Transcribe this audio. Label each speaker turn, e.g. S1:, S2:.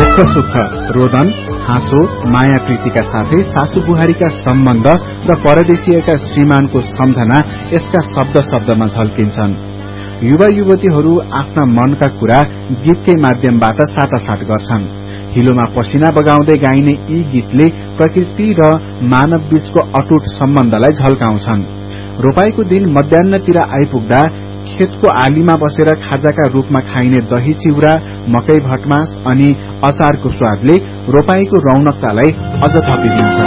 S1: दुःख सुख, रोदन, हाँसो, माया प्रीतिका साथै सासू बुहारीका सम्बन्ध र परदेशीयका श्रीमानको सम्झना यसका शब्दमा झल्किन्छन्। युवा युवतीहरू आफ्ना मनका कुरा गीतकै माध्यमबाट साटासाट गर्छन्। हिलोमा पसिना बगाउँदै गाइने यी गीतले प्रकृति र मानव बीचको अटुट सम्बन्धलाई झल्काउँछन्। रोपाईको दिन मध्याह्नतिर आइपुग्दा खेतको आलीमा बसेर खाजाका रूपमा खाइने दही चिउरा, मकै भटमास अनि अचारको स्वादले रोपाईको रौनकतालाई अझ थपिदिन्छ।